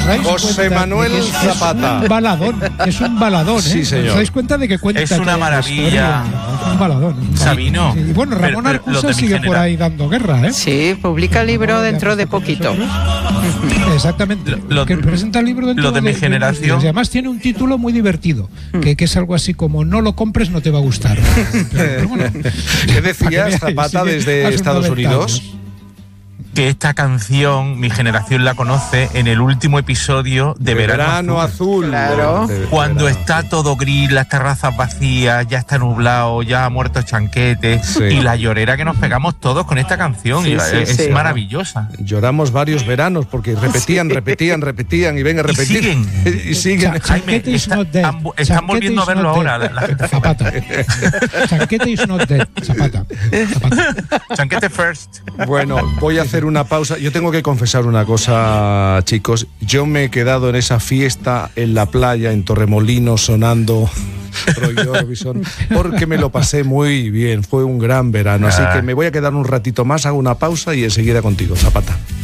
dais José cuenta Manuel de que Zapata. Es un baladón, ¿eh? Sí, señor. ¿Os dais cuenta de que cuenta? Es una maravilla. Historia? Es un baladón. Sabino. Sí, y bueno, Ramón Pero los Arcusa de mi sigue por ahí dando guerra, ¿eh? Sí, publica el libro dentro de poquito. Exactamente. Que presenta el libro dentro de mi generación. unos días. Y además tiene un título muy divertido, que es algo así como "No lo compres, no te va a gustar". Pero bueno, ¿Qué decías, Zapata, desde Estados Unidos? Que esta canción, mi generación la conoce en el último episodio de Verano Azul. Claro. Cuando está todo gris, las terrazas vacías, ya está nublado, ya ha muerto Chanquete, Sí. y la llorera que nos pegamos todos con esta canción, Sí, y sí, es sí. maravillosa. Lloramos varios veranos porque repetían y ven a repetir. siguen. Y siguen. Jaime, Chanquete is not dead. están volviendo a Chanquete is verlo not ahora. dead. La gente Zapata. Chanquete is not dead. Zapata. Chanquete first. Bueno, voy a hacer una pausa. Yo tengo que confesar una cosa, chicos. Yo me he quedado en esa fiesta en la playa, en Torremolinos, sonando Roy Orbison, porque me lo pasé muy bien. Fue un gran verano. Así que me voy a quedar un ratito más, hago una pausa y enseguida contigo, Zapata.